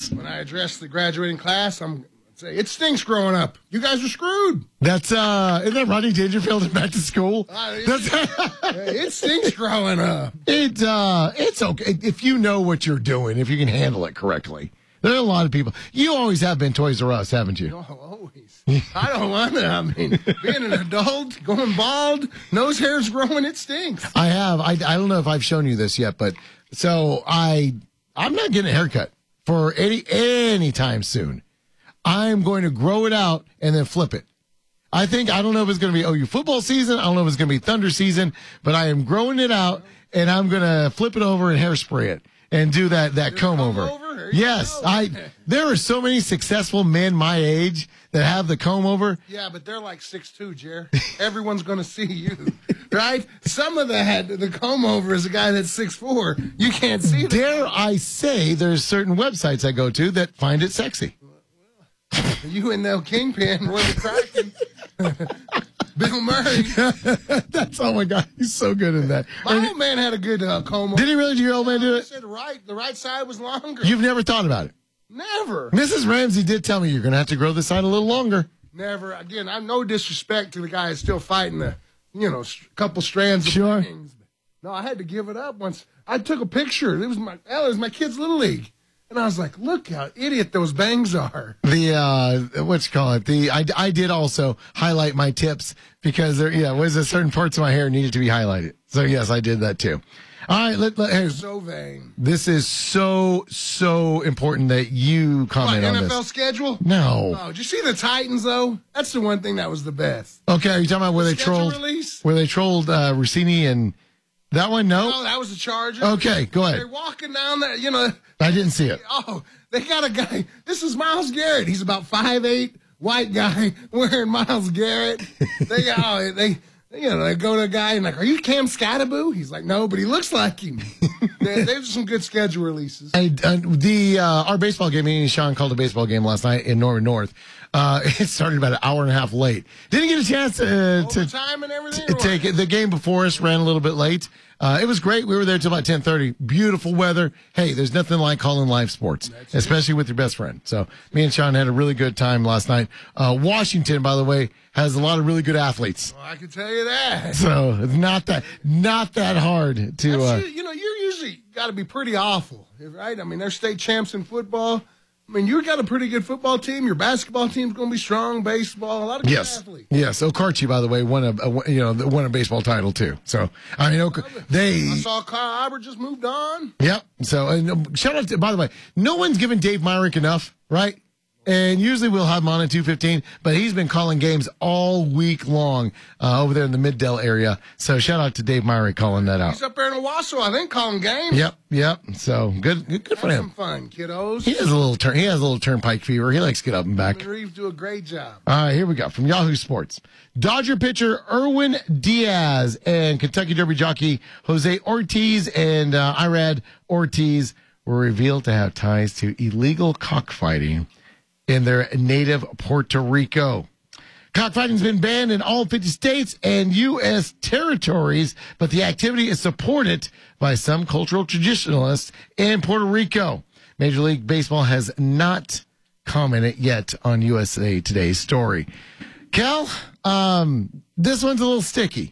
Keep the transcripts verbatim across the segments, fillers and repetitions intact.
Yes. When I address the graduating class, I'm say it stinks growing up. You guys are screwed. That's uh, isn't that Rodney Dangerfield in Back to School? Uh, it, That's it stinks growing up. It uh, it's okay if you know what you're doing, if you can handle it correctly. There are a lot of people. You always have been Toys R Us, haven't you? No, always. I don't want to. I mean, being an adult, going bald, nose hair's growing, it stinks. I have. I, I don't know if I've shown you this yet, but so I I'm not getting a haircut for any any time soon. I'm going to grow it out and then flip it. I think I don't know if it's going to be O U football season. I don't know if it's going to be Thunder season, but I am growing it out and I'm going to flip it over and hairspray it and do that that comb, comb over. over? Yes, I. There are so many successful men my age that have the comb over. Yeah, but they're like six two, Jer. Everyone's going to see you, right? Some of the head, the comb over is a guy that's six four. You can't see that. Dare I say there's certain websites I go to that find it sexy. You and the Kingpin, Roy McCracken, Bill Murray. That's, oh my God, he's so good in that. My and old man had a good uh, comb over. Did he really? Did your old man do it? I said the right, the right side was longer. You've never thought about it? Never. Missus Ramsey did tell me you're going to have to grow this side a little longer. Never. Again, I'm no disrespect to the guy that's still fighting the, you know, couple strands of sure. things. No, I had to give it up once. I took a picture. It was my, it was my kid's little league. And I was like, look how idiot those bangs are. The, uh, what you call it? The, I, I did also highlight my tips because there, yeah, was a certain parts of my hair needed to be highlighted. So yes, I did that too. All right. Let, let, hey, so vain. This is so, so important that you comment what, on N F L this. schedule? No. Oh, did you see the Titans though? That's the one thing that was the best. Okay. Are you talking about where the they trolled, release? where they trolled, uh, Rossini and that one? No. No, that was the Chargers. Okay. Go ahead. They're walking down there, you know. I didn't see it. Oh, they got a guy. This is Myles Garrett. He's about five eight, white guy wearing Myles Garrett. They, oh, they, you know, they go to a guy and like, are you Cam Scattaboo? He's like, no, but he looks like him. there, there's some good schedule releases. I, uh, the uh, our baseball game, me and Sean called a baseball game last night in Norman North. Uh, it started about an hour and a half late. Didn't get a chance uh, to time and everything. T- take it. The game before us ran a little bit late. Uh, it was great. We were there till about ten thirty. Beautiful weather. Hey, there's nothing like calling live sports, That's especially it. with your best friend. So me and Sean had a really good time last night. Uh, Washington, by the way, has a lot of really good athletes. Well, I can tell you that. So it's not that not that hard to. Uh, you know, you're usually got to be pretty awful, right? I mean, they're state champs in football. I mean, you got a pretty good football team. Your basketball team's going to be strong. Baseball, a lot of good yes. athletes. Yes, Okarchi, by the way, won a, a you know won a baseball title too. So I mean, Ok- they. I saw Kyle Albert just moved on. Yep. So and shout out to, by the way, no one's given Dave Myrick enough, right? And usually we'll have him on at two fifteen, but he's been calling games all week long uh, over there in the Middale area. So shout out to Dave Myrick calling that out. He's up there in Owasso, I think, calling games. Yep, yep. So good, good, good for Have him. some fun, kiddos. He has a little turn. He has a little turnpike fever. He likes to get up and back. Reeves do a great job. All right, here we go from Yahoo Sports. Dodger pitcher Erwin Diaz and Kentucky Derby jockey Jose Ortiz and uh, Irad Ortiz were revealed to have ties to illegal cockfighting in their native Puerto Rico. Cockfighting's been banned in all fifty states and U S territories, but the activity is supported by some cultural traditionalists in Puerto Rico. Major League Baseball has not commented yet on U S A Today's story. Cal, um, this one's a little sticky.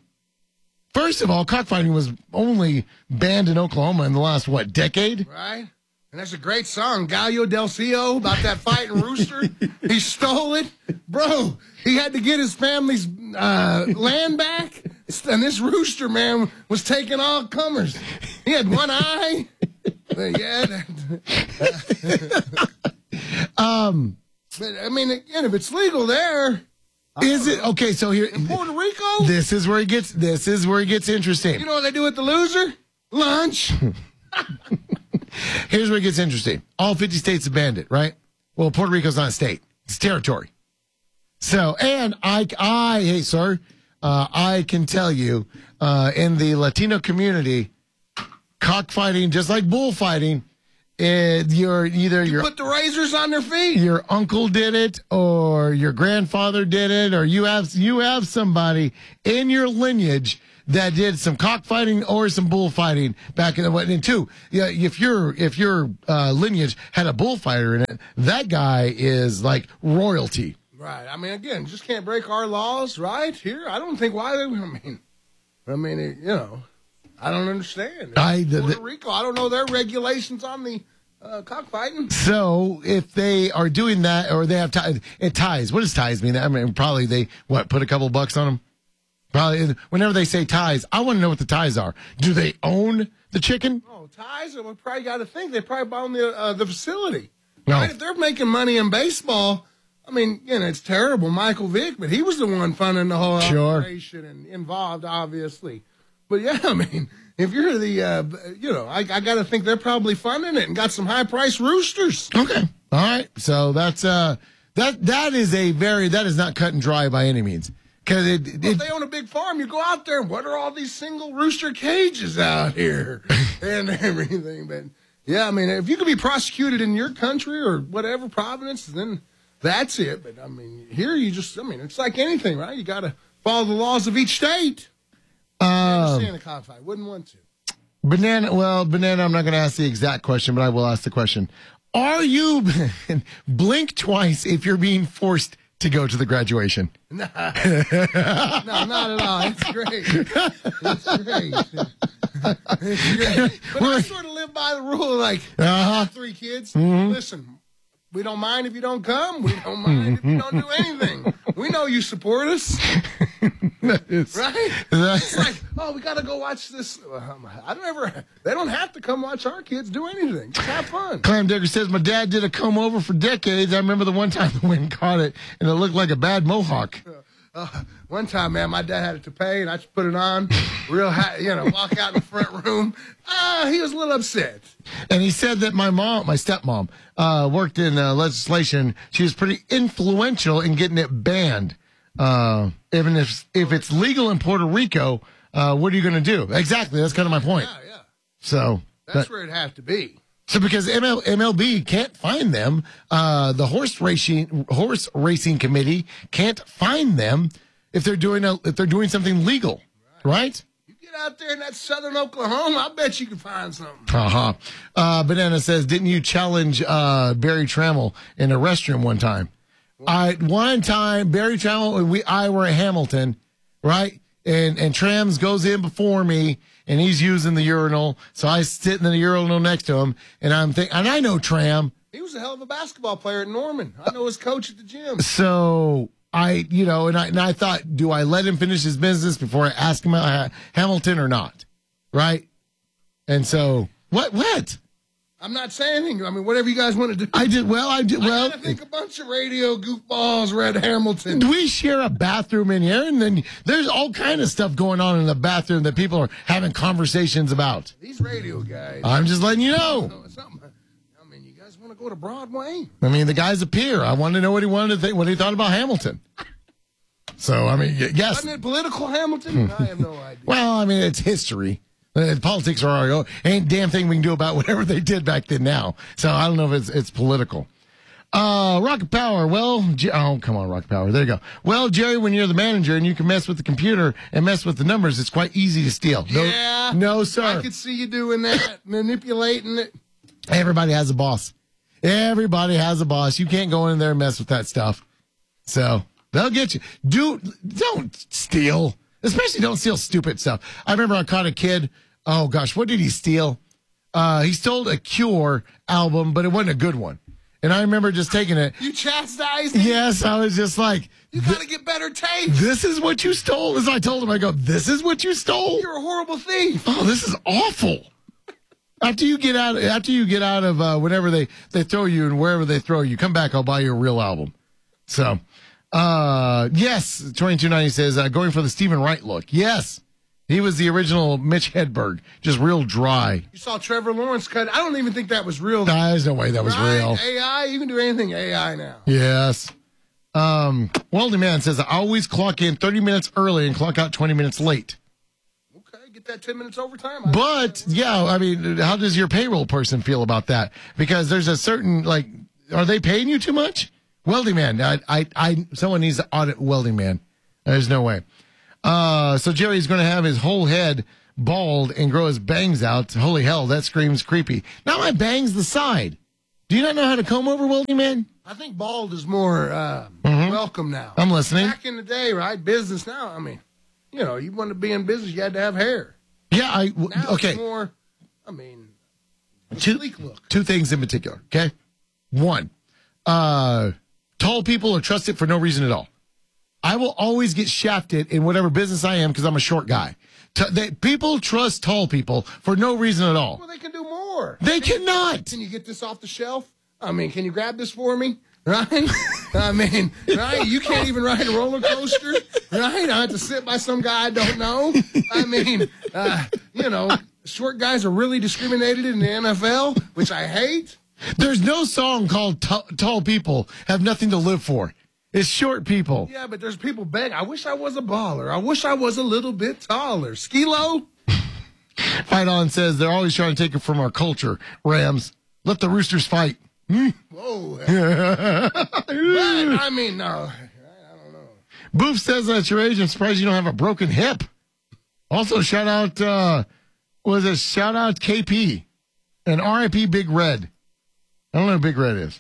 First of all, cockfighting was only banned in Oklahoma in the last, what, decade? Right. And that's a great song, Gallo Del Cio, about that fighting rooster. He stole it. Bro, he had to get his family's uh, land back. And this rooster, man, was taking all comers. He had one eye. yeah. um, but, I mean, again, if it's legal there. Is it? Okay, so here. In Puerto Rico? This is where it gets, this is where it gets interesting. You know what they do with the loser? Lunch. Here's where it gets interesting. All fifty states have banned it, right? Well, Puerto Rico's not a state. It's territory. So, and I, I, hey, sir, uh, I can tell you, uh, in the Latino community, cockfighting, just like bullfighting, it, you're either you your put the razors on their feet. Your uncle did it, or your grandfather did it, or you have you have somebody in your lineage that did some cockfighting or some bullfighting back in the and two. Yeah, if your if your uh, lineage had a bullfighter in it, that guy is like royalty. Right. I mean, again, just can't break our laws, right? Here, I don't think why they. I mean, I mean, it, you know, I don't understand. I the, Puerto the, Rico, I don't know their regulations on the uh, cockfighting. So if they are doing that, or they have ties, it ties. What does ties mean? I mean, probably they what put a couple bucks on them. Probably whenever they say ties, I want to know what the ties are. Do they own the chicken? Oh, ties. We probably got to think they probably own the uh, the facility. No. Right? If they're making money in baseball. I mean, you know, it's terrible, Michael Vick, but he was the one funding the whole sure. operation and involved, obviously. But, yeah, I mean, if you're the, uh, you know, I, I got to think they're probably funding it and got some high-priced roosters. Okay. All right. So that's, uh, that, that is a very, that is not cut and dry by any means. Because it, it, well, if they own a big farm, you go out there, and what are all these single rooster cages out here and everything? But, yeah, I mean, if you could be prosecuted in your country or whatever province, then that's it. But, I mean, here you just, I mean, it's like anything, right? You got to follow the laws of each state. Um, I understand the cockfight. Wouldn't want to. Banana, well, Banana, I'm not going to ask the exact question, but I will ask the question. Are you, blink twice if you're being forced to go to the graduation? No, no, not at all. It's great. It's great. It's great. But I sort of live by the rule, like, uh-huh. three kids. Mm-hmm. Listen, we don't mind if you don't come. We don't mind if you don't do anything. We know you support us. Is, right? It's like, oh, we got to go watch this. I don't ever, they don't have to come watch our kids do anything. Just have fun. Clam Digger says, my dad did a comb over for decades. I remember the one time the wind caught it, and it looked like a bad mohawk. Uh, one time, man, my dad had it to pay, and I just put it on, real high, you know, walk out in the front room. Uh, he was a little upset. And he said that my mom, my stepmom, uh, worked in uh, legislation. She was pretty influential in getting it banned. Uh, even if if it's legal in Puerto Rico, uh, what are you going to do? Exactly. That's kind of my point. Yeah, yeah. So that's that, where it has to be. So because M L, M L B can't find them, uh, the horse racing horse racing committee can't find them if they're doing a, if they're doing something legal, right? right? You get out there in that southern Oklahoma, I bet you can find something. Uh-huh. Uh Banana says, didn't you challenge uh, Barry Trammell in a restroom one time? I one time Barry Trammell and we I were at Hamilton, right? And and Trams goes in before me, and he's using the urinal, so I sit in the urinal next to him, and I'm thinking, and I know Tram. He was a hell of a basketball player at Norman. I know his coach at the gym. So I, you know, and I and I thought, do I let him finish his business before I ask him about Hamilton or not, right? And so what? What? I'm not saying anything. I mean, whatever you guys want to do. I did well. I did well. I think a bunch of radio goofballs were at Hamilton. We share a bathroom in here, and then there's all kind of stuff going on in the bathroom that people are having conversations about. These radio guys. I'm just letting you know. know something. I mean, you guys want to go to Broadway? I mean, the guy's a peer. I wanted to know what he wanted to think, what he thought about Hamilton. So, I mean, yes. Wasn't it political Hamilton? I have no idea. Well, I mean, it's history. Uh, politics are already, ain't damn thing we can do about whatever they did back then now. So I don't know if it's it's political. Uh, Rocket Power. Well, G- oh, come on, Rocket Power. There you go. Well, Jerry, when you're the manager and you can mess with the computer and mess with the numbers, it's quite easy to steal. No, yeah. No, sir. I could see you doing that, manipulating it. Everybody has a boss. Everybody has a boss. You can't go in there and mess with that stuff. So they'll get you. Do, don't steal. Especially don't steal stupid stuff. I remember I caught a kid. Oh, gosh, what did he steal? Uh, he stole a Cure album, but it wasn't a good one. And I remember just taking it. You chastised him? Yes, I was just like. You got to get better taste. This is what you stole? As I told him, I go, this is what you stole? You're a horrible thief. Oh, this is awful. After you get out, after you get out of uh, whenever they, they throw you and wherever they throw you, come back, I'll buy you a real album. So, uh, yes, twenty-two ninety says, uh, going for the Stephen Wright look. Yes. He was the original Mitch Hedberg, just real dry. You saw Trevor Lawrence cut. I don't even think that was real. There's no way that was right? real. A I, you can do anything A I now. Yes. Um, Welding Man says, I always clock in thirty minutes early and clock out twenty minutes late. Okay, get that ten minutes overtime. But, yeah, I mean, how does your payroll person feel about that? Because there's a certain, like, are they paying you too much? Welding Man, I, I, I someone needs to audit Welding Man. There's no way. Uh, so Jerry's going to have his whole head bald and grow his bangs out. Holy hell, that screams creepy. Now my bangs the side. Do you not know how to comb over, Wildy Man? I think bald is more uh, mm-hmm. welcome now. I'm listening. Back in the day, right? Business now. I mean, you know, you wanted to be in business, you had to have hair. Yeah, I w- now okay. It's more, I mean, two, sleek look. Two things in particular. Okay, one, uh, tall people are trusted for no reason at all. I will always get shafted in whatever business I am because I'm a short guy. T- they, people trust tall people for no reason at all. Well, they can do more. They cannot. Can you get this off the shelf? I mean, can you grab this for me? Right? I mean, right? You can't even ride a roller coaster, right? I have to sit by some guy I don't know. I mean, uh, you know, short guys are really discriminated in the N F L, which I hate. There's no song called t- Tall People Have Nothing to Live For. It's short people. Yeah, but there's people begging. I wish I was a baller. I wish I was a little bit taller. Skilo? Fight On says they're always trying to take it from our culture. Rams, let the Roosters fight. Hmm? Whoa. But, I mean, no. I don't know. Boof says at your age, I'm surprised you don't have a broken hip. Also, shout out, uh, was it shout out K P and R I P Big Red. I don't know who Big Red is.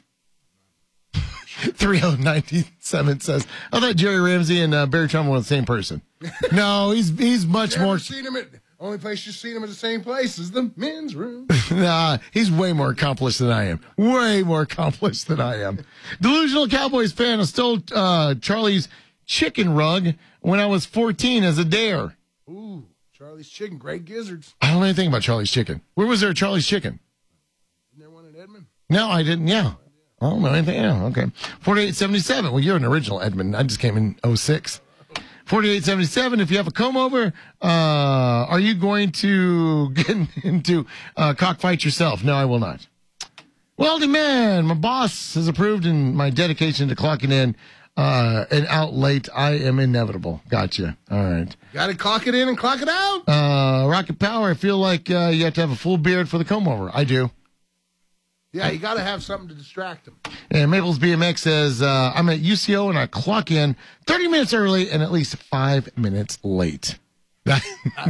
three oh nine seven says, I thought Jerry Ramsey and uh, Barry Trump were the same person. No, he's he's much you more. Seen him at, only place you've seen him at the same place is the men's room. Nah, he's way more accomplished than I am. Way more accomplished than I am. Delusional Cowboys fan. I stole uh, Charlie's chicken rug when I was fourteen as a dare. Ooh, Charlie's Chicken, great gizzards. I don't know anything about Charlie's Chicken. Where was there a Charlie's Chicken? Isn't there one in Edmond? No, I didn't. Yeah. I don't know anything. Yeah, okay. forty-eight seventy-seven. Well, you're an original Edmund. I just came in oh six. forty-eight seventy-seven. If you have a comb over, uh, are you going to get into uh, cockfight yourself? No, I will not. Welding man, my boss has approved in my dedication to clocking in uh, and out late. I am inevitable. Gotcha. All right. Got to clock it in and clock it out. Uh, Rocket Power, I feel like uh, you have to have a full beard for the comb over. I do. Yeah, you got to have something to distract them. And Maples B M X says, uh, I'm at U C O and I clock in thirty minutes early and at least five minutes late. that's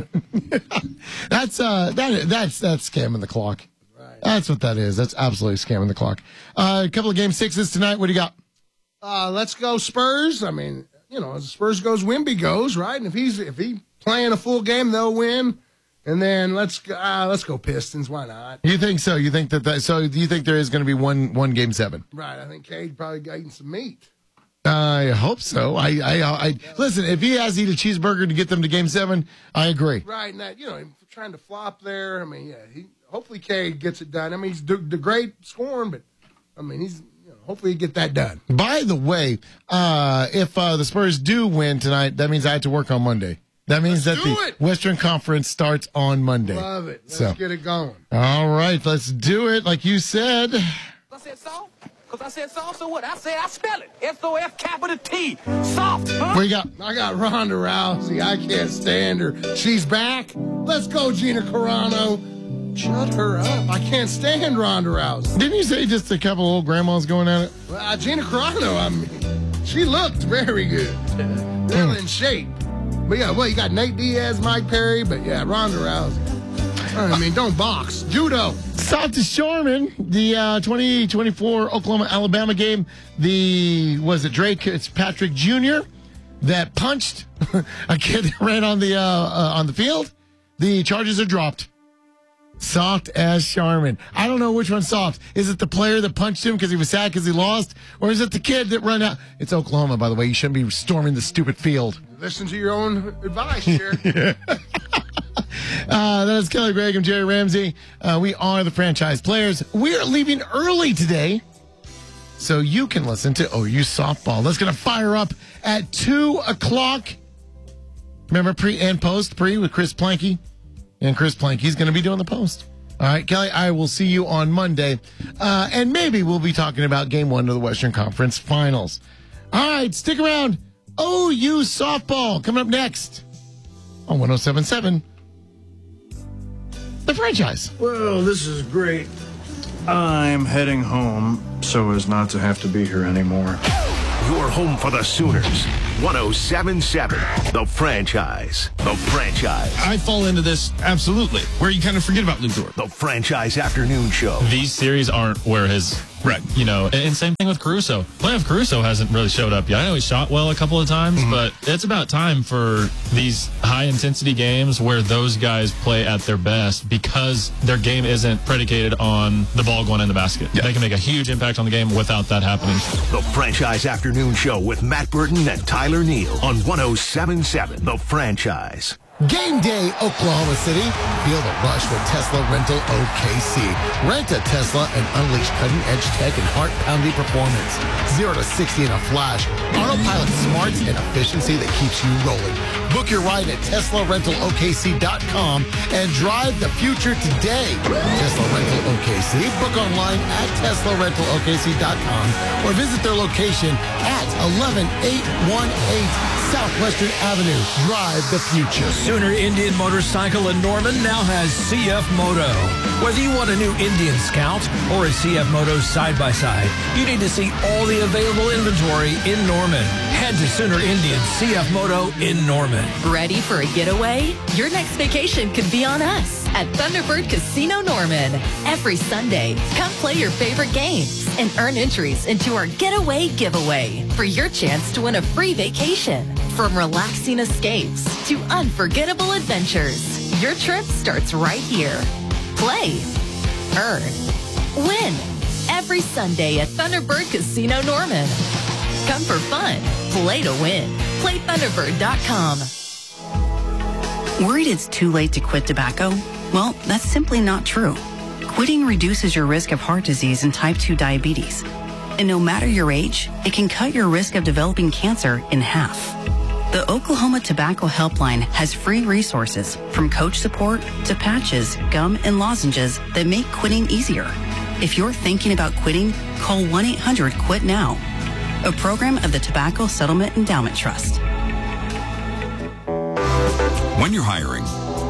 uh, that, that's that's scamming the clock. Right. That's what that is. That's absolutely scamming the clock. Uh, a couple of game sixes tonight. What do you got? Uh, let's go Spurs. I mean, you know, as Spurs goes, Wemby goes, right? And if he's if he playing a full game, they'll win. And then let's uh, let's go Pistons. Why not? You think so? You think that, that so? Do you think there is going to be one one game seven? Right. I think Cade probably got eating some meat. I hope so. I I, I listen. If he has to eat a cheeseburger to get them to game seven, I agree. Right. And that, you know, trying to flop there. I mean, yeah. He hopefully Cade gets it done. I mean, he's the, the great scoring, but I mean, he's you know, hopefully he get that done. By the way, uh, if uh, the Spurs do win tonight, that means I have to work on Monday. That means let's that the it. Western Conference starts on Monday. Love it. Let's so. get it going. All right, let's do it like you said. I said soft? Because I said soft, so what? I said I spell it. S O F capital T. Soft, huh? Where you got? I got Ronda Rousey. I can't stand her. She's back. Let's go, Gina Carano. Shut her up. I can't stand Ronda Rousey. Didn't you say just a couple old grandmas going at it? Well, uh, Gina Carano, I mean, she looked very good. Real in shape. But yeah, well, you got Nate Diaz, Mike Perry, but yeah, Ronda Rousey. I mean, don't box. Judo. Salty Sharman, the uh, twenty twenty-four Oklahoma-Alabama game, the, was it Drake Fitzpatrick Junior that punched a kid that ran on the, uh, uh, on the field? The charges are dropped. Soft as Sharman. I don't know which one's soft. Is it the player that punched him because he was sad because he lost? Or is it the kid that ran out? It's Oklahoma, by the way. You shouldn't be storming the stupid field. Listen to your own advice here. yeah. uh, that is Kelly Gregg and Jerry Ramsey. Uh, we are the franchise players. We are leaving early today so you can listen to O U Softball. That's going to fire up at two o'clock. Remember pre and post? Pre with Chris Planky. And Chris Planky's going to be doing the post. All right, Kelly, I will see you on Monday. Uh, and maybe we'll be talking about game one of the Western Conference Finals. All right, stick around. O U Softball coming up next on one oh seven point seven. The franchise. Well, this is great. I'm heading home so as not to have to be here anymore. Your home for the Sooners. one oh seven point seven, The Franchise. The Franchise. I fall into this, absolutely, where you kind of forget about Luke Dort. The Franchise Afternoon Show. These series aren't where his, right, you know, and same thing with Caruso. Playoff Caruso hasn't really showed up yet. I know he shot well a couple of times, mm-hmm. but it's about time for these high-intensity games where those guys play at their best because their game isn't predicated on the ball going in the basket. Yeah. They can make a huge impact on the game without that happening. The Franchise Afternoon Show with Matt Burton and Tyler Neal on one oh seven point seven, The Franchise. Game day, Oklahoma City. Feel the rush with Tesla Rental O K C. Rent a Tesla and unleash cutting-edge tech and heart-pounding performance. zero to sixty in a flash. Autopilot smarts and efficiency that keeps you rolling. Book your ride at Tesla Rental O K C dot com and drive the future today. Tesla Rental O K C. Book online at Tesla Rental O K C dot com or visit their location at eleven eight one eight Southwestern Avenue. Drive the future. Sooner Indian Motorcycle in Norman now has C F Moto. Whether you want a new Indian Scout or a C F Moto side-by-side, you need to see all the available inventory in Norman. Head to Sooner Indian C F Moto in Norman. Ready for a getaway? Your next vacation could be on us at Thunderbird Casino Norman. Every Sunday, come play your favorite games and earn entries into our Getaway Giveaway for your chance to win a free vacation. From relaxing escapes to unforgettable adventures, your trip starts right here. Play, earn, win. Every Sunday at Thunderbird Casino Norman. Come for fun. Play to win. Play Thunderbird dot com. Worried it's too late to quit tobacco? Well, that's simply not true. Quitting reduces your risk of heart disease and type two diabetes. And no matter your age, it can cut your risk of developing cancer in half. The Oklahoma Tobacco Helpline has free resources from coach support to patches, gum, and lozenges that make quitting easier. If you're thinking about quitting, call one eight hundred quit now, a program of the Tobacco Settlement Endowment Trust. When you're hiring,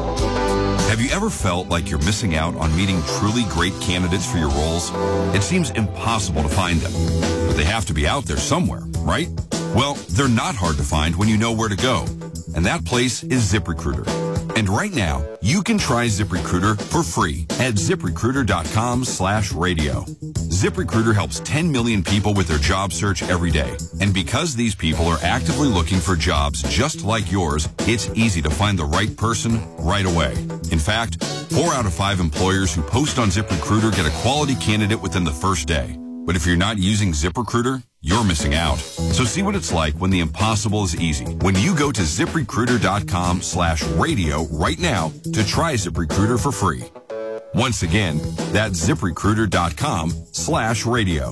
have you ever felt like you're missing out on meeting truly great candidates for your roles? It seems impossible to find them, but they have to be out there somewhere, right? Well, they're not hard to find when you know where to go, and that place is ZipRecruiter. And right now, you can try ZipRecruiter for free at ZipRecruiter.com slash radio. ZipRecruiter helps ten million people with their job search every day. And because these people are actively looking for jobs just like yours, it's easy to find the right person right away. In fact, four out of five employers who post on ZipRecruiter get a quality candidate within the first day. But if you're not using ZipRecruiter, you're missing out. So see what it's like when the impossible is easy. When you go to ZipRecruiter.com slash radio right now to try ZipRecruiter for free. Once again, that's ZipRecruiter.com slash radio.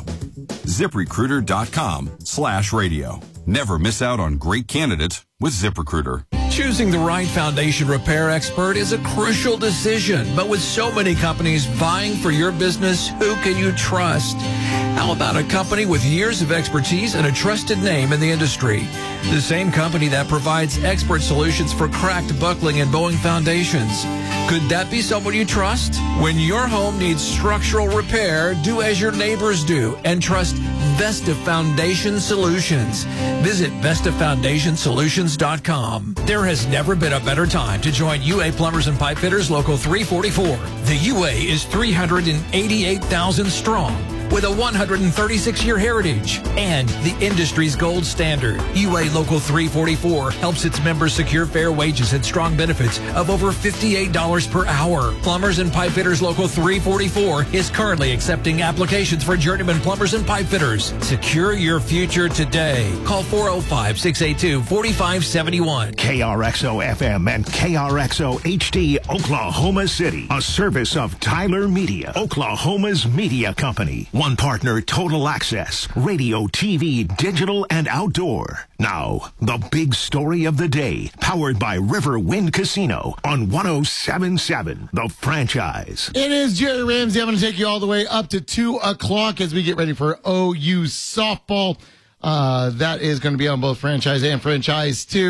ZipRecruiter.com slash radio. Never miss out on great candidates with ZipRecruiter. Choosing the right foundation repair expert is a crucial decision, but with so many companies vying for your business, who can you trust? How about a company with years of expertise and a trusted name in the industry? The same company that provides expert solutions for cracked, buckling, and bowing foundations. Could that be someone you trust? When your home needs structural repair, do as your neighbors do and trust Vesta Foundation Solutions. Visit Vesta Foundation Solutions dot com. There has never been a better time to join U A Plumbers and Pipe Fitters Local three forty-four. The U A is three hundred eighty-eight thousand strong, with a one hundred thirty-six year heritage and the industry's gold standard. U A Local three forty-four helps its members secure fair wages and strong benefits of over fifty-eight dollars per hour. Plumbers and Pipe Fitters Local three forty-four is currently accepting applications for journeyman plumbers and pipe fitters. Secure your future today. Call four oh five, six eight two, four five seven one. K R X O F M and K R X O H D, Oklahoma City. A service of Tyler Media, Oklahoma's media company. One partner, Total Access, radio, T V, digital, and outdoor. Now, the big story of the day, powered by River Wind Casino on one oh seven point seven, The Franchise. It is Jerry Ramsey. I'm going to take you all the way up to two o'clock as we get ready for O U softball. Uh, that is going to be on both Franchise and Franchise two.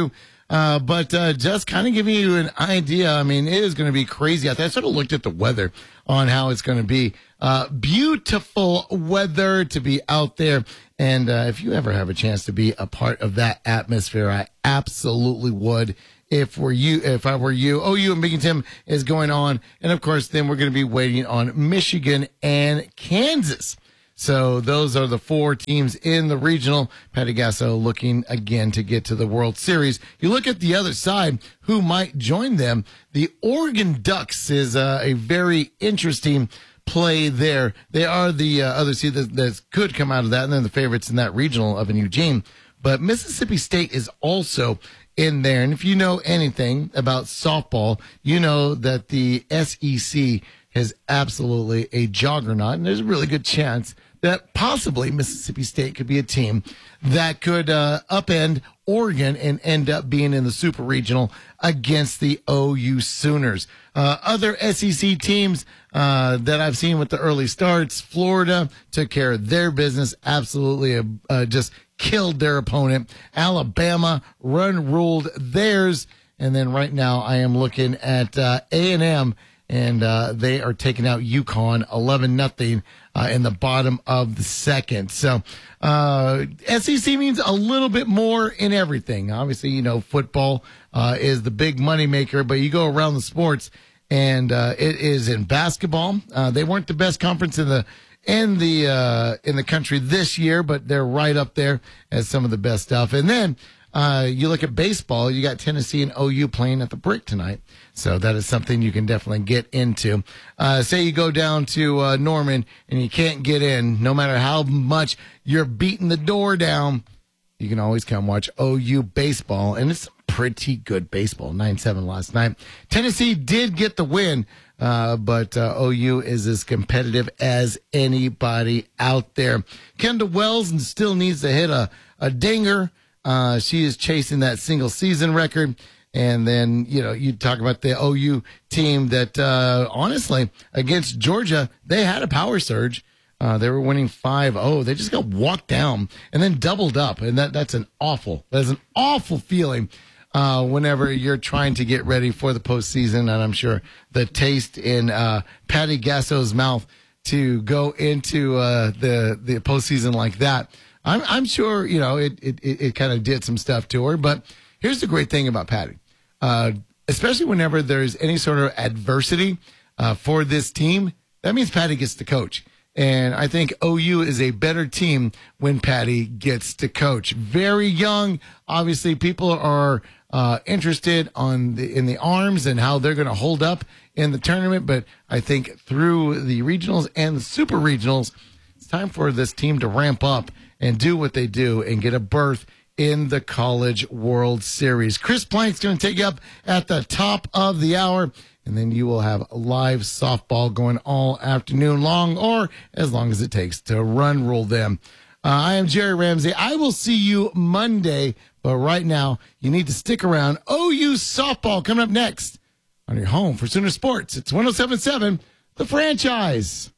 Uh, but uh, just kind of giving you an idea. I mean, it is going to be crazy out there. I sort of looked at the weather on how it's going to be. Uh, beautiful weather to be out there. And uh, if you ever have a chance to be a part of that atmosphere, I absolutely would. If were you, if I were you, O U and Binghamton is going on, and of course, then we're going to be waiting on Michigan and Kansas. So those are the four teams in the regional. Patty Gasso looking again to get to the World Series. You look at the other side, who might join them. The Oregon Ducks is uh, a very interesting play there. They are the uh, other seed that, that could come out of that, and then the favorites in that regional of in Eugene. But Mississippi State is also in there. And if you know anything about softball, you know that the S E C is absolutely a juggernaut, and there's a really good chance that possibly Mississippi State could be a team that could uh, upend Oregon and end up being in the Super Regional against the O U Sooners. Uh, other S E C teams uh, that I've seen with the early starts, Florida took care of their business, absolutely uh, uh, just killed their opponent. Alabama run ruled theirs. And then right now I am looking at uh, A and M, and uh, they are taking out UConn eleven nothing uh, in the bottom of the second. So uh, S E C means a little bit more in everything. Obviously, you know, football uh, is the big moneymaker, but you go around the sports, and uh, it is in basketball. Uh, they weren't the best conference in the in the uh, in the country this year, but they're right up there as some of the best stuff. And then Uh, you look at baseball, you got Tennessee and O U playing at the Brick tonight. So that is something you can definitely get into. Uh, say you go down to uh, Norman and you can't get in, no matter how much you're beating the door down, you can always come watch O U baseball. And it's pretty good baseball, nine seven last night. Tennessee did get the win, uh, but uh, O U is as competitive as anybody out there. Kendall Wells still needs to hit a, a dinger. Uh, she is chasing that single season record. And then, you know, you talk about the O U team that, uh, honestly, against Georgia, they had a power surge. Uh, they were winning five oh. They just got walked down and then doubled up. And that, that's an awful, that's an awful feeling, uh, whenever you're trying to get ready for the postseason. And I'm sure the taste in, uh, Patty Gasso's mouth to go into, uh, the, the postseason like that. I'm, I'm sure, you know, it, it, it kind of did some stuff to her, but here's the great thing about Patty. Uh, especially whenever there's any sort of adversity, uh, for this team, that means Patty gets to coach. And I think O U is a better team when Patty gets to coach. Very young. Obviously, people are, uh, interested on the, in the arms and how they're going to hold up in the tournament. But I think through the regionals and the super regionals, it's time for this team to ramp up and do what they do and get a berth in the College World Series. Chris Plank's going to take you up at the top of the hour, and then you will have live softball going all afternoon long, or as long as it takes to run rule them. Uh, I am Jerry Ramsey. I will see you Monday, but right now you need to stick around. O U softball coming up next on your home for Sooner Sports. It's one oh seven point seven, The Franchise.